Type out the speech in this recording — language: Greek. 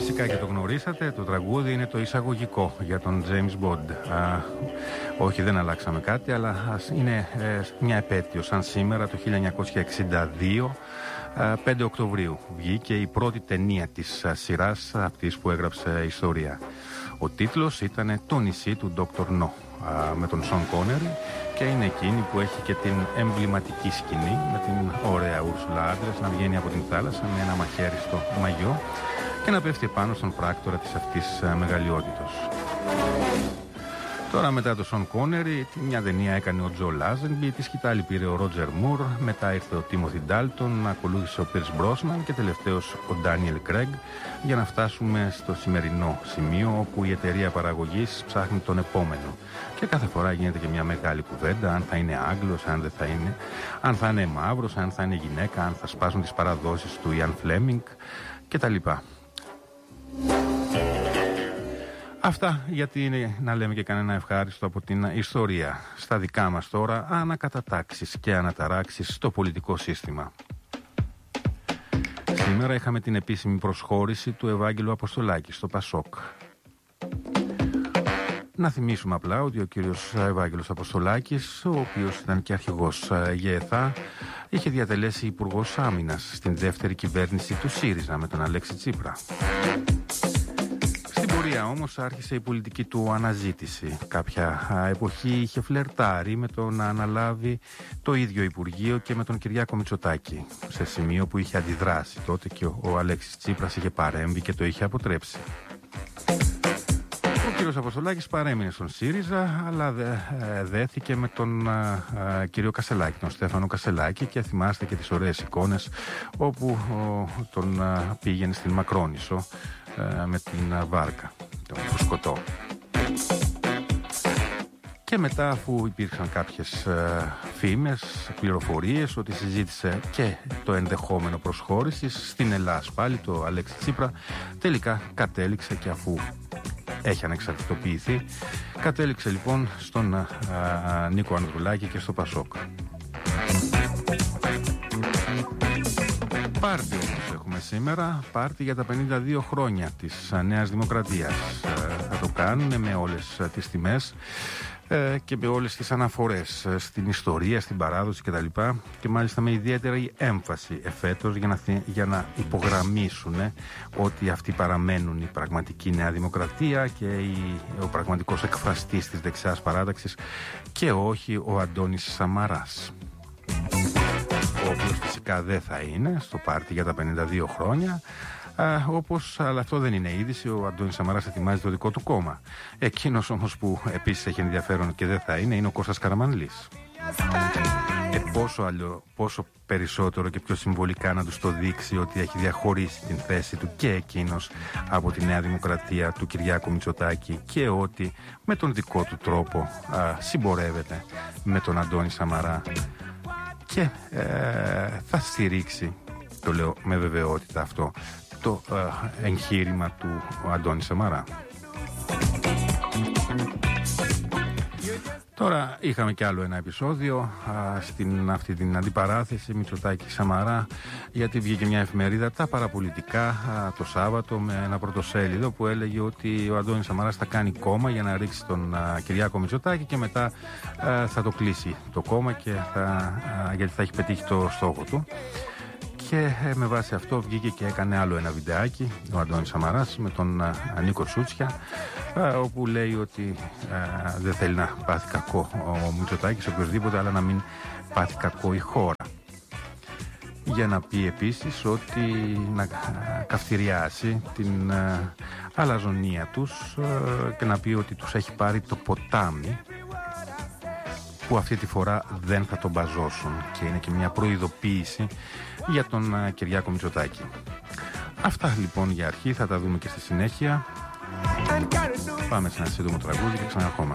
Φυσικά και το γνωρίσατε, το τραγούδι είναι το εισαγωγικό για τον James Bond. Όχι, δεν αλλάξαμε κάτι, αλλά είναι μια επέτειο. Σαν σήμερα το 1962, 5 Οκτωβρίου, βγήκε η πρώτη ταινία της σειράς αυτής που έγραψε ιστορία. Ο τίτλος ήταν «Το νησί του Dr. No», με τον Σον Κόνερι, και είναι εκείνη που έχει και την εμβληματική σκηνή με την ωραία Ούρσουλα Άντρες να βγαίνει από την θάλασσα με ένα μαχαίρι στο μαγιό και να πέφτει πάνω στον πράκτορα της αυτής μεγαλειότητος. Τώρα, μετά το Σον Κόνερι, μια ταινία έκανε ο Τζο Λάζενμπι, τη σκητάλη πήρε ο Ρότζερ Μουρ, μετά ήρθε ο Τίμοθι Ντάλτον, ακολούθησε ο Πίρς Μπρόσναν και τελευταίος ο Ντάνιελ Κρέγκ, για να φτάσουμε στο σημερινό σημείο όπου η εταιρεία παραγωγής ψάχνει τον επόμενο. Και κάθε φορά γίνεται και μια μεγάλη κουβέντα, αν θα είναι Άγγλος, αν δεν θα είναι, αν θα είναι μαύρος, αν θα είναι γυναίκα, αν θα σπάσουν τις παραδόσεις του Ιαν Φλέμινγκ κτλ. Αυτά, γιατί είναι να λέμε και κανένα ευχάριστο από την ιστορία. Στα δικά μας τώρα, ανακατατάξεις και αναταράξεις στο πολιτικό σύστημα. Σήμερα είχαμε την επίσημη προσχώρηση του Ευάγγελου Αποστολάκη στο Πασόκ. Να θυμίσουμε απλά ότι ο κύριος Ευάγγελος Αποστολάκης, ο οποίος ήταν και αρχηγός ΓΕΘΑ, είχε διατελέσει υπουργός άμυνας στην δεύτερη κυβέρνηση του ΣΥΡΙΖΑ με τον Αλέξη Τσίπρα. Στην πορεία όμως άρχισε η πολιτική του αναζήτηση. Κάποια εποχή είχε φλερτάρει με το να αναλάβει το ίδιο Υπουργείο και με τον Κυριάκο Μητσοτάκη, σε σημείο που είχε αντιδράσει τότε και ο Αλέξης Τσίπρας είχε παρέμβει και το είχε αποτρέψει. Ο κύριος Αποστολάκης παρέμεινε στον ΣΥΡΙΖΑ, αλλά δέθηκε με τον κύριο Κασελάκη, τον Στέφανο Κασελάκη, και θυμάστε και τις ωραίες εικόνες όπου τον πήγαινε στην Μακρόνισσο με την βάρκα, τον φουσκωτό. Και μετά, αφού υπήρξαν κάποιες φήμες, πληροφορίες ότι συζήτησε και το ενδεχόμενο προσχώρησης στην Ελλάδα πάλι, το Αλέξη Τσίπρα, τελικά κατέληξε, και αφού έχει ανεξαρτητοποιηθεί, κατέληξε λοιπόν στον Νίκο Ανδρουλάκη και στο Πασόκ. Πάρτι όμως έχουμε σήμερα, πάρτι για τα 52 χρόνια της Νέας Δημοκρατίας. Θα το κάνουν με όλες τις τιμές και με όλες τις αναφορές στην ιστορία, στην παράδοση κτλ. Και μάλιστα με ιδιαίτερη έμφαση εφέτος για να υπογραμμίσουν ότι αυτοί παραμένουν η πραγματική Νέα Δημοκρατία και ο πραγματικός εκφραστής της δεξιάς παράταξης, και όχι ο Αντώνης Σαμαράς, ο οποίος φυσικά δεν θα είναι στο πάρτι για τα 52 χρόνια. Αλλά αυτό δεν είναι είδηση. Ο Αντώνης Σαμαράς ετοιμάζει το δικό του κόμμα. Εκείνος όμως που επίσης έχει ενδιαφέρον και δεν θα είναι ο Κώστας Καραμανλής. Πόσο περισσότερο και πιο συμβολικά να τους το δείξει ότι έχει διαχωρίσει την θέση του και εκείνος από τη Νέα Δημοκρατία του Κυριάκου Μητσοτάκη, και ότι με τον δικό του τρόπο συμπορεύεται με τον Αντώνη Σαμαρά και θα στηρίξει, το λέω με βεβαιότητα αυτό, το εγχείρημα του Αντώνη Σαμαρά. Τώρα είχαμε κι άλλο ένα επεισόδιο στην αυτή την αντιπαράθεση Μητσοτάκη-Σαμαρά, γιατί βγήκε μια εφημερίδα, τα παραπολιτικά, το Σάββατο, με ένα πρωτοσέλιδο που έλεγε ότι ο Αντώνης Σαμαράς θα κάνει κόμμα για να ρίξει τον Κυριάκο Μητσοτάκη και μετά θα το κλείσει το κόμμα γιατί θα έχει πετύχει το στόχο του. Και με βάση αυτό βγήκε και έκανε άλλο ένα βιντεάκι ο Αντώνης Σαμαράς με τον Νίκο Τσούτσια, όπου λέει ότι δεν θέλει να πάθει κακό ο Μητσοτάκης οποιοδήποτε, αλλά να μην πάθει κακό η χώρα. Για να πει επίσης ότι να καυτηριάσει την αλαζονία τους και να πει ότι τους έχει πάρει το ποτάμι, που αυτή τη φορά δεν θα τον μπαζώσουν, και είναι και μια προειδοποίηση για τον Κυριάκο Μητσοτάκη. Αυτά λοιπόν για αρχή, θα τα δούμε και στη συνέχεια. Πάμε σε ένα σύντομο τραγούδι και ξαναρχόμαστε.